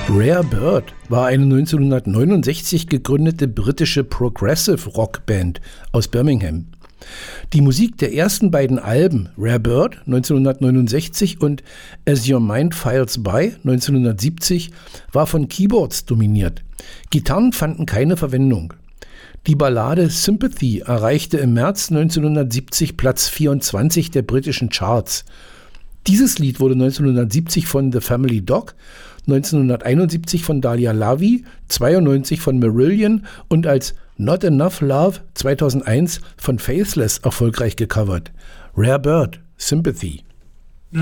Rare Bird war eine 1969 gegründete britische Progressive Rock Band aus Birmingham. Die Musik der ersten beiden Alben, Rare Bird 1969 und As Your Mind Files By 1970, war von Keyboards dominiert. Gitarren fanden keine Verwendung. Die Ballade Sympathy erreichte im März 1970 Platz 24 der britischen Charts. Dieses Lied wurde 1970 von The Family Dog, 1971 von Dahlia Lavi, 92 von Marillion und als Not Enough Love 2001 von Faithless erfolgreich gecovert. Rare Bird, Sympathy.